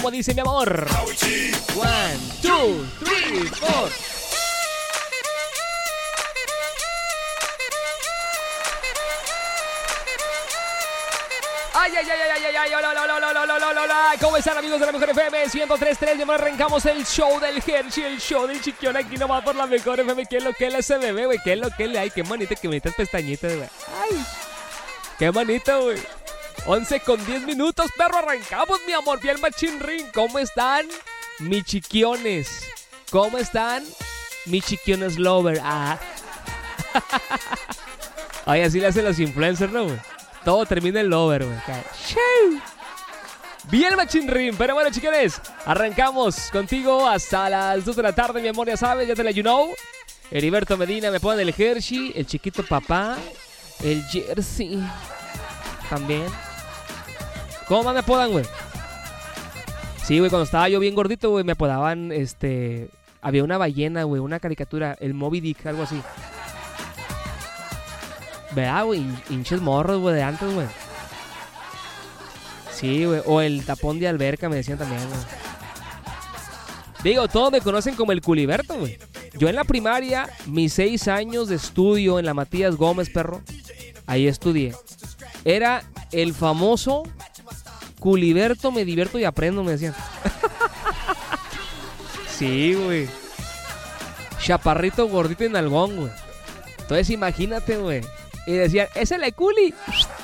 Como dice mi amor. 1, 2, 3, 4. Ay, ay, ay, ay, ay, ay, hola, hola, hola, hola, hola, hola, hola. ¿Cómo están, amigos de la Mejor FM 103.3? Ya arrancamos el show del Hershey, el show del Chiquión aquí nomás por la Mejor FM. ¿Qué es lo que le hace, bebé, güey? ¿Qué es lo que le hay? Qué bonitas pestañitas, güey. Ay, qué bonito, güey. 11:10, perro, arrancamos, mi amor. Bien machín ring. ¿Cómo están, mis chiquiones? ¿Cómo están, mis chiquiones lover? Ah. Ay, así le hacen los influencers, ¿no, güey? Todo termina en lover, güey. Bien machín ring. Pero bueno, chiquiones, arrancamos contigo hasta las 2 de la tarde, mi amor. Ya sabes, ya te la you know. Heriberto Medina me pone el Hershey, el chiquito papá, el Jersey también. ¿Cómo más me apodan, güey? Sí, güey, cuando estaba yo bien gordito, güey, me apodaban, había una ballena, güey, una caricatura, el Moby Dick, algo así. ¿Verdad, güey? Hinches morros, güey, de antes, güey. Sí, güey, o el tapón de alberca, me decían también, güey. Digo, todos me conocen como el Culiberto, güey. Yo en la primaria, mis 6 años de estudio en la Matías Gómez, perro, ahí estudié. Era el famoso Culiberto, me divierto y aprendo, me decían. Sí, güey. Chaparrito, gordito y nalgón, güey. Entonces imagínate, güey. Y decían, ¡ese es el Culi!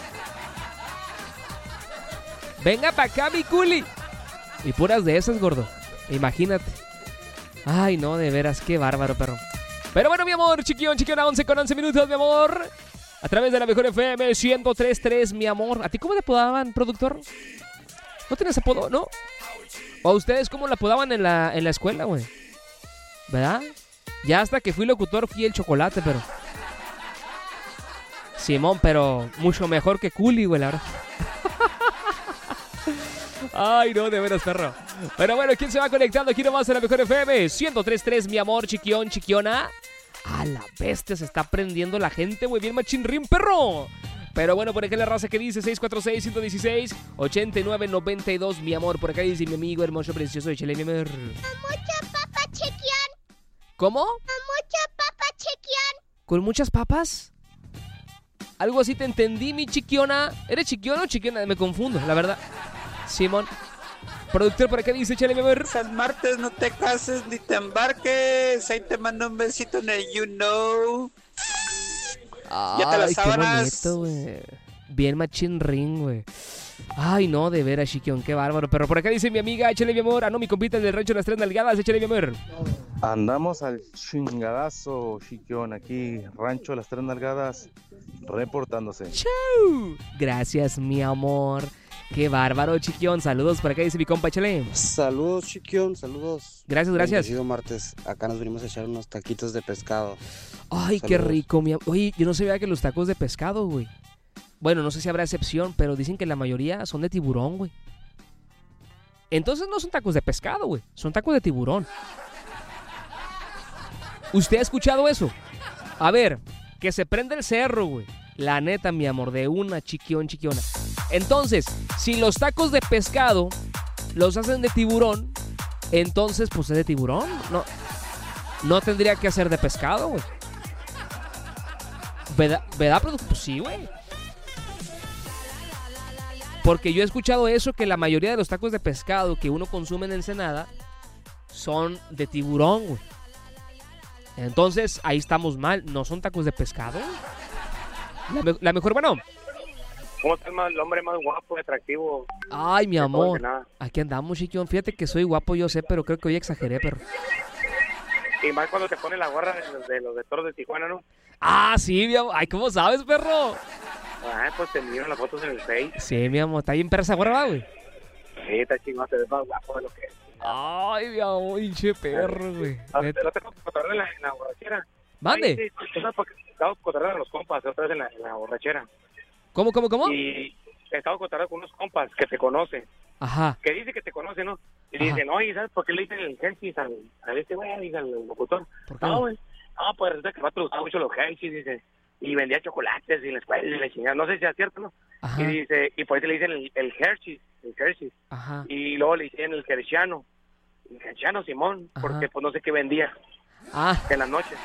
Venga para acá, mi Culi. Y puras de esas, gordo. Imagínate. Ay, no, de veras, qué bárbaro, perro. Pero bueno, mi amor, chiquiona, 11:11, mi amor. A través de la Mejor FM 103.3, mi amor. ¿A ti cómo te apodaban, productor? ¿No tienes apodo, no? ¿O a ustedes cómo la apodaban en la escuela, güey? ¿Verdad? Ya hasta que fui locutor fui el chocolate, pero... Simón, pero mucho mejor que Culi, güey, la verdad. Ay, no, de veras, perro. Pero bueno, ¿quién se va conectando aquí nomás en la Mejor FM? 103.3, mi amor, chiquiona. A la bestia, se está prendiendo la gente, muy bien, machín rim, perro. Pero bueno, por acá la raza que dice 646-116-8992, mi amor. Por acá dice mi amigo hermoso, precioso, échale, mi amor. Mucha papa, chiquión. ¿Cómo? Mucha papa, chiquión. ¿Con muchas papas? Algo así te entendí, mi chiquiona. ¿Eres chiquiona o chiquiona? Me confundo, la verdad. Simón. Productor, por acá dice, échale, mi amor. San Martes, no te cases ni te embarques. Ahí te mando un besito en el you know. Ay, Ya te las qué sábanas. bonito, güey. Bien machín ring, güey. Ay, no, de veras, chiquión, qué bárbaro. Pero por acá dice mi amiga, échale, mi amor. Ah, no, mi compita del rancho de las 3 nalgadas, échale, mi amor. Andamos al chingadazo, chiquión. Aquí, rancho Las 3 Nalgadas, reportándose. ¡Chau! Gracias, mi amor. Qué bárbaro, chiquión. Saludos, por acá dice mi compa, échale. Saludos, chiquión, saludos. Gracias. Bendecido martes. Acá nos venimos a echar unos taquitos de pescado. Ay, qué rico, mi amor. Oye, yo no sabía que los tacos de pescado, güey. Bueno, no sé si habrá excepción, pero dicen que la mayoría son de tiburón, güey. Entonces no son tacos de pescado, güey. Son tacos de tiburón. ¿Usted ha escuchado eso? A ver, que se prende el cerro, güey. La neta, mi amor, de una chiquiona. Entonces, si los tacos de pescado los hacen de tiburón, entonces, pues es de tiburón. No tendría que hacer de pescado, güey. ¿Verdad? Pues sí, güey. Porque yo he escuchado eso, que la mayoría de los tacos de pescado que uno consume en Ensenada son de tiburón, güey. Entonces, ahí estamos mal. ¿No son tacos de pescado? La mejor, bueno. ¿Cómo está el hombre más guapo, atractivo? Ay, mi amor. Aquí andamos, chiquión. Fíjate que soy guapo, yo sé, pero creo que hoy exageré, perro. Y más cuando te ponen la gorra de los de Toros de Tijuana, ¿no? Ah, sí, mi amor. Ay, ¿cómo sabes, perro? Ay, pues te miro las fotos en el Face. Sí, mi amor. Está bien perra esa gorra, güey. Sí, está chingón, te ves más guapo de lo que es. Ay, mi amor, hinche perro, güey. ¿No te cotorreas en la borrachera? ¿Mande? Sí, estamos cotorreando a los compas otra vez en la borrachera. ¿Cómo? Y estaba cotorreando con unos compas que te conocen. Ajá. Que dice que te conoce, ¿no? Y dicen, oye, ¿sabes por qué le dicen el Hershey's a este güey? Dice al locutor. ¿Por qué? No, güey. No, pues resulta que el vato le gustaba mucho los Hershey's, dice. Y vendía chocolates y en la escuela y le chingada. No sé si es cierto, ¿no? Ajá. Y dice, y por eso le dicen el Hershey's, en Hershey's. Ajá. Y luego le hicieron el Hersheyano Simón, Ajá. porque pues no sé qué vendía Ah, en las noches.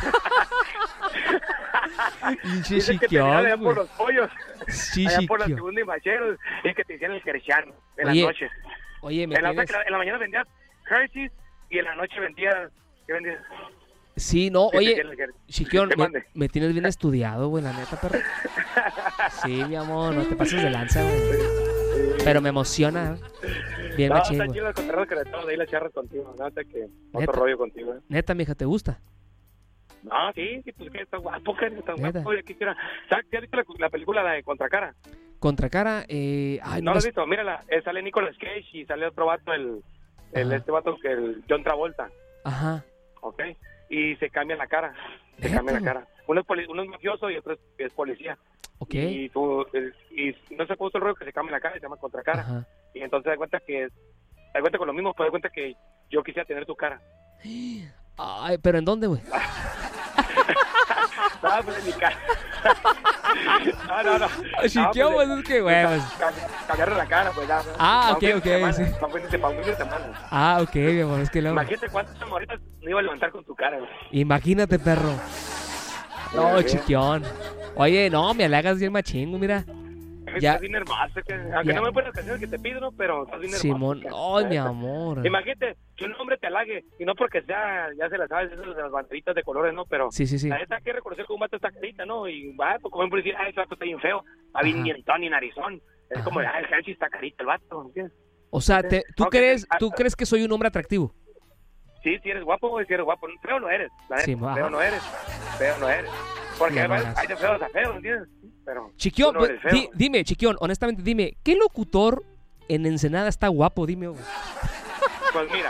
pinche Dicen que te vendían allá chiquión, por güey. los pollos, Sí, allá por la chiquión. segunda y Macheros, y que te hicieron el Hersheyano en Oye, las noches. Oye, me En la, tienes... en la mañana vendías Hershey's y en la noche vendías... ¿Qué vendías? Sí, no, ¿Qué te oye, hicieron el Hershey's? chiquión, ¿Qué mande? me tienes bien estudiado, güey, la neta, perro. Sí, mi amor, no te pases de lanza, güey. Pero me emociona. Bien No, machín, está güey. chido el cotorreo que le estamos de ahí la charra contigo. Nada que Neta. otro rollo contigo. Neta, mija, ¿te gusta? No, sí, pues que está guapo, que está Neta. guapo. Oye, quisiera. ¿Sabes qué has visto la película de Contracara? Contracara, ay, ¿No la me- has visto? Mírala, sale Nicolas Cage y sale otro vato, Ajá. este vato, el John Travolta, Ajá, ¿ok? Y se cambia la cara, se ¿Neta? cambia la cara. Uno es mafioso y otro es policía. ok. Y no se puso el rollo que se cambia la cara y se llama Contracara. Ajá. Y entonces da cuenta con lo mismo, pues da cuenta que yo quisiera tener tu cara. Ay, ¿pero en dónde, güey? No, pues en mi cara. No. Así que, pues, es que, güey, pues. Cambiarle la cara, pues ya. Ah, Pa' un ok, fin de ok, semana, sí. pa' un fin de semana. Ah, ok, mi amor, es que luego... Imagínate cuántas morritas me iba a levantar con tu cara, güey. Imagínate, perro. No, Sí. chiquión. Oye, no, me halagas bien machingo, mira. Ya. Estás bien hermosa, aunque Ya. no me pones las canciones que te pido, ¿no? Pero estás bien hermosa. Simón, cara. ay, mi amor. Imagínate que un hombre te halague, y no porque sea, ya se las sabes, esas de las banderitas de colores, ¿no? Pero Sí, sí, sí. la neta hay que reconocer que un vato está carita, ¿no? Y va, pues como por decir, ese vato está bien feo, está bien Ajá. dientón y narizón. Es Ajá. como, el Hershey está carita el vato, ¿entiendes? O sea, ¿tú Aunque tú crees que soy un hombre atractivo? Sí, si eres guapo, güey, si eres guapo. Feo no eres, la neta, Sí, ajá. feo no eres. Porque Sí, hay, hermanas. hay de feos a feos, ¿entiendes? Pero Chiquión, tú no eres feo. dime, Chiquión, honestamente, dime, ¿qué locutor en Ensenada está guapo? Dime, güey. Pues mira.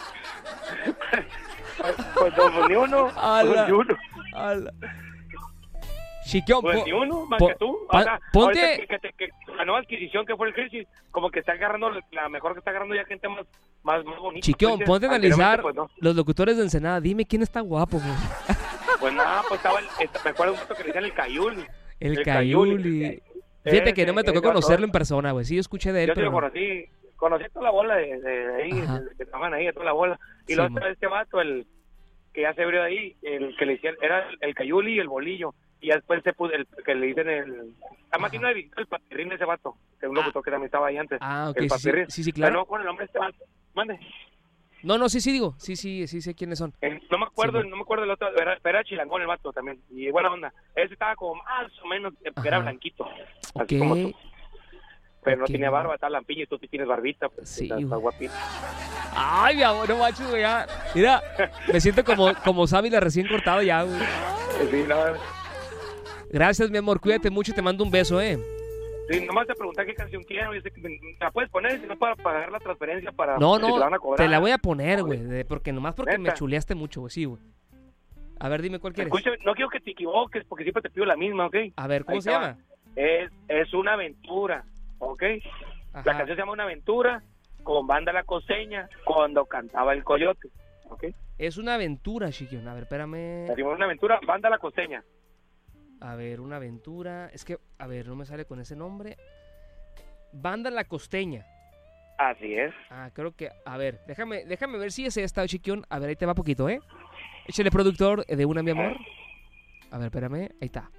pues ni uno, Ala. pues ni uno. Ala. Chiquión, Pues ni uno, más po- que tú. pa- O sea, ponte- ahorita que la nueva adquisición que fue el Crisis, como que está agarrando, la mejor que está agarrando ya gente más bonita. Chiquión, pues, ponte a anteriormente, analizar Pues, no. los locutores de Ensenada. Dime quién está guapo, güey. Pues nada, pues estaba, me acuerdo un poco que le decían el Cayuli. El El Cayuli. Cayuli. Fíjate que no me Ese, tocó ese conocerlo vato. en persona, güey. Sí, yo escuché de él, Yo sí lo pero... conocí toda la bola de ahí, Ajá. que estaban ahí, toda la bola. Y Sí, luego man. estaba este vato, el que ya se abrió ahí, el que le hicieron, era el Cayuli y el Bolillo. Y ya después se puso, el que le dicen el... Además tiene una división, el Papirrín, ese vato, que es un locutor que también estaba ahí antes. Ah, ok, El sí, Papirrín. sí, Pero claro. no con el nombre de este vato. Mande. No, sí digo. Sí sé quiénes son. No me acuerdo, Sí, no me acuerdo el otro, era chilangón el vato también. Y buena onda. Ese estaba como más o menos, porque era Ajá. blanquito. Ok. Así como tú. Pero no Ok. tenía barba, estaba lampiño y tú sí tienes barbita. Pues, Sí, estás güey. guapito. Ay, mi amor, no manches, güey. Ya. Mira, me siento como Sábila recién cortado ya, güey. Sí, no, Gracias, mi amor. Cuídate mucho. Te mando un beso, sí, nomás te pregunté qué canción quiero. Yo sé que la puedes poner, si no para pagar la transferencia para. No, si te la van a cobrar. te la voy a poner, güey. Porque nomás porque me ¿Neta? chuleaste mucho, güey. Sí, güey. A ver, dime cuál quieres. Escucha, no quiero que te equivoques porque siempre te pido la misma, ¿ok? A ver, ¿cómo Ahí se está. llama? Es una aventura, ¿ok? La Ajá. canción se llama Una aventura con Banda La Costeña cuando cantaba el Coyote, ¿ok? Es una aventura, Chiquión. A ver, espérame. Decimos Una aventura, Banda La Costeña. A ver, una aventura. Es que, a ver, no me sale con ese nombre. Banda La Costeña. Así es. Ah, creo que. A ver, déjame ver si es esta, Chiquión. A ver, ahí te va poquito, ¿eh? Échale productor de una, mi amor. A ver, espérame. Ahí está.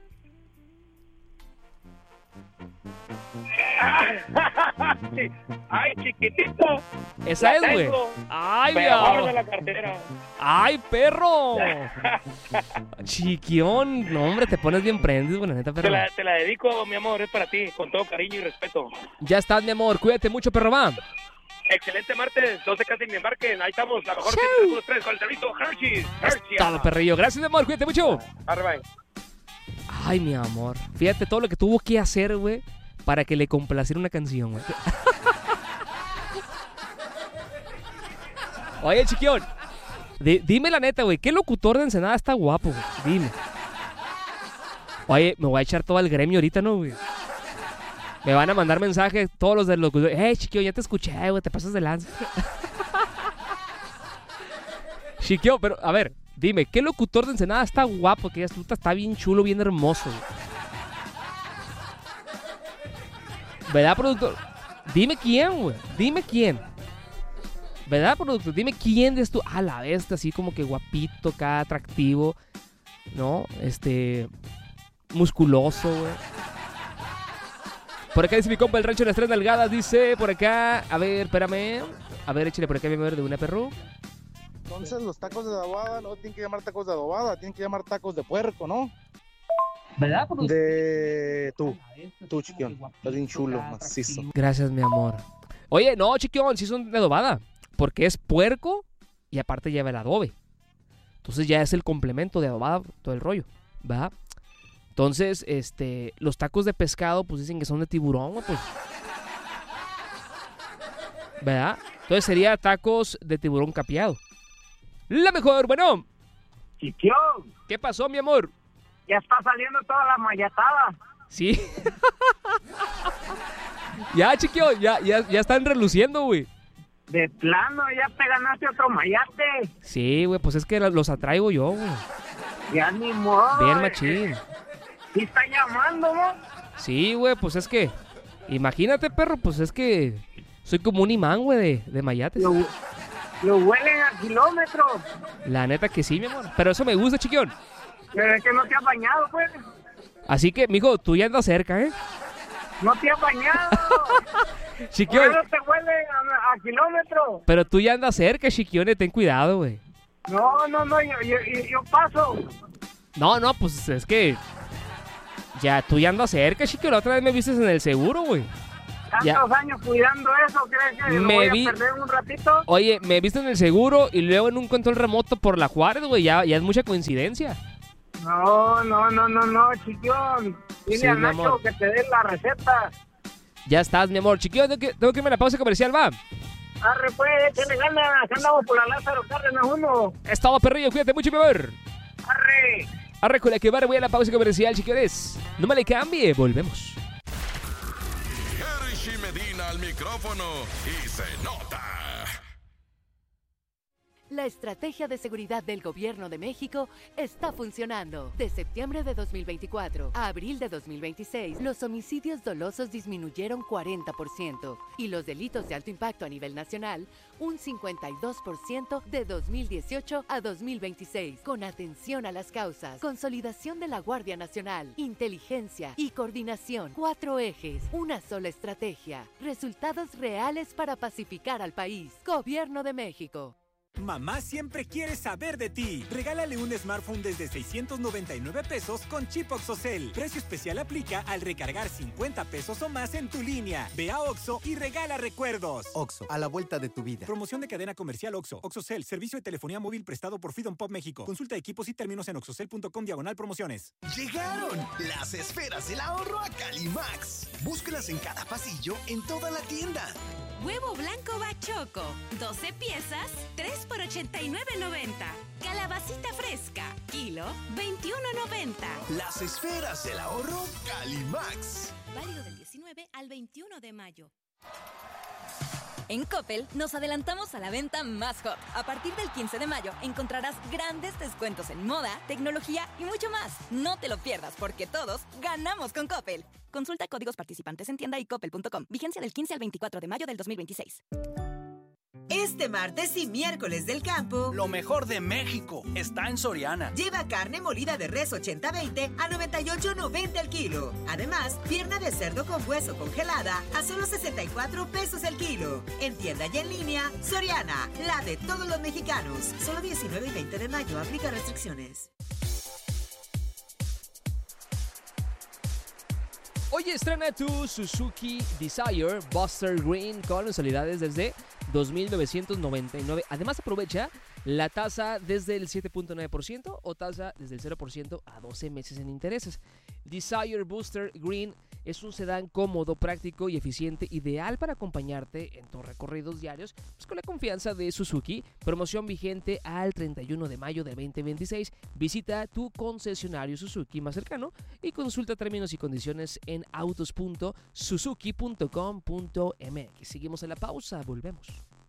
Ay, chiquitito. Esa la es, güey. tengo, Ay, mi pero guarda amor. la cartera. Ay, perro. Chiquión. No, hombre, te pones bien prendido, güey, la neta, perro. Te la dedico, mi amor, es para ti, con todo cariño y respeto. Ya estás, mi amor. Cuídate mucho, perro, va. Excelente martes, 12 casi me embarquen. Ahí estamos, la mejor 3 con el servicio Hershey's. Todo, perrillo. Gracias, mi amor. Cuídate mucho. Arriba. Ay, mi amor. Fíjate todo lo que tuvo que hacer, güey, para que le complaciera una canción, güey. Oye, Chiquión. Dime la neta, güey. ¿Qué locutor de Ensenada está guapo, güey? Dime. Oye, me voy a echar todo al gremio ahorita, ¿no, güey? Me van a mandar mensajes todos los del locutor. Chiquión, ya te escuché, güey. Te pasas de lanza. Chiquión, pero, a ver, dime, ¿qué locutor de Ensenada está guapo? Que está bien chulo, bien hermoso, güey. ¿Verdad, productor? Dime quién, güey. Dime quién. ¿Verdad, producto? Dime quién de esto. Ah, la bestia, así como que guapito, acá, atractivo. ¿No? Musculoso, güey. Por acá dice mi compa el rancho de las tres nalgadas. Dice por acá. A ver, espérame. A ver, échale por acá, mi amor, de una perro. Entonces los tacos de adobada no tienen que llamar tacos de adobada, tienen que llamar tacos de puerco, ¿no? ¿Verdad? De tú, chiquión. Estás bien chulo, macizo. Gracias, mi amor. Oye, no, chiquión, sí son de adobada. Porque es puerco y aparte lleva el adobe. Entonces ya es el complemento de adobada, todo el rollo, ¿va? Entonces, los tacos de pescado, pues dicen que son de tiburón, pues. ¿Verdad? Entonces sería tacos de tiburón capeado. La mejor, bueno. Chiquión, ¿Qué pasó, mi amor? ya está saliendo toda la mayatada. Sí. Ya, chiquillo, ya están reluciendo, güey. De plano, ya te ganaste otro mayate. Sí, güey, pues es que los atraigo yo, güey. Ya ni modo. Bien machín. Sí está llamando, ¿no? Sí, güey, pues es que... Imagínate, perro, pues es que... Soy como un imán, güey, de mayates. Lo huelen a kilómetros. La neta que sí, mi amor. Pero eso me gusta, chiquión. Pero es que no te has bañado, pues. Así que, mijo, tú ya andas cerca, ¿eh? No te has bañado. Chiquión. No te huelen a kilómetros. Pero tú ya andas cerca, chiquión, ten cuidado, güey. No, yo paso. No, pues es que... Ya, tú ya andas cerca, chiquión. La otra vez me viste en el seguro, güey. Tantos años cuidando eso, ¿crees que lo voy a perder un ratito? Oye, me viste en el seguro y luego en un control remoto por la Juárez, güey. Ya es mucha coincidencia. No, chiquión. Dile Sí, a mi Nacho amor. que te dé la receta. Ya estás, mi amor. Chiquillo, tengo que irme a la pausa comercial, va. Arre, pues, échale ganas. Andamos por la Lázaro Cárdenas 1. Estado perrillo, cuídate mucho, mi amor. Arre. Arre con la que voy a la pausa comercial, chiquillos. No me le cambie, volvemos. Hershey Medina al micrófono y se nota. La estrategia de seguridad del Gobierno de México está funcionando. De septiembre de 2024 a abril de 2026, los homicidios dolosos disminuyeron 40% y los delitos de alto impacto a nivel nacional un 52% de 2018 a 2026. Con atención a las causas, consolidación de la Guardia Nacional, inteligencia y coordinación. 4 ejes, una sola estrategia. Resultados reales para pacificar al país. Gobierno de México. Mamá siempre quiere saber de ti. Regálale un smartphone desde 699 pesos con chip OXXOCEL. Precio especial aplica al recargar 50 pesos o más en tu línea. Ve a OXXO y regala recuerdos. OXXO, a la vuelta de tu vida. Promoción de cadena comercial OXXO. OXXOCEL, servicio de telefonía móvil prestado por Freedom Pop México. Consulta equipos y términos en oxxocel.com/promociones. Llegaron las esferas del ahorro a Calimax. Búscalas en cada pasillo, en toda la tienda. Huevo blanco Bachoco, 12 piezas, 3 por $89.90. Calabacita fresca, kilo, $21.90. Las esferas del ahorro Calimax. Válido del 19 al 21 de mayo. En Coppel nos adelantamos a la venta más hot. A partir del 15 de mayo encontrarás grandes descuentos en moda, tecnología y mucho más. No te lo pierdas porque todos ganamos con Coppel. Consulta códigos participantes en tienda y coppel.com. Vigencia del 15 al 24 de mayo del 2026. Este martes y miércoles del campo, lo mejor de México está en Soriana. Lleva carne molida de res 80-20 a $98.90 el kilo. Además, pierna de cerdo con hueso congelada a solo 64 pesos el kilo. En tienda y en línea, Soriana, la de todos los mexicanos. Solo 19 y 20 de mayo, aplica restricciones. Oye, estrena tu Suzuki Desire Buster Green con mensualidades desde 2,999. Además, aprovecha la tasa desde el 7.9% o tasa desde el 0% a 12 meses en intereses. Desire Buster Green es un sedán cómodo, práctico y eficiente, ideal para acompañarte en tus recorridos diarios, pues con la confianza de Suzuki. Promoción vigente al 31 de mayo del 2026. Visita tu concesionario Suzuki más cercano y consulta términos y condiciones en autos.suzuki.com.mx. Seguimos en la pausa, volvemos.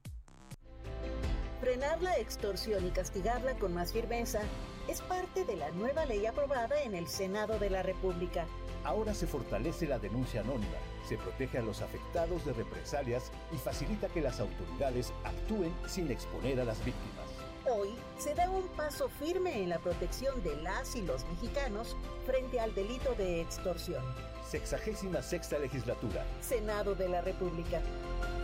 Frenar la extorsión y castigarla con más firmeza es parte de la nueva ley aprobada en el Senado de la República. Ahora se fortalece la denuncia anónima, se protege a los afectados de represalias y facilita que las autoridades actúen sin exponer a las víctimas. Hoy se da un paso firme en la protección de las y los mexicanos frente al delito de extorsión. 66ª legislatura. Senado de la República.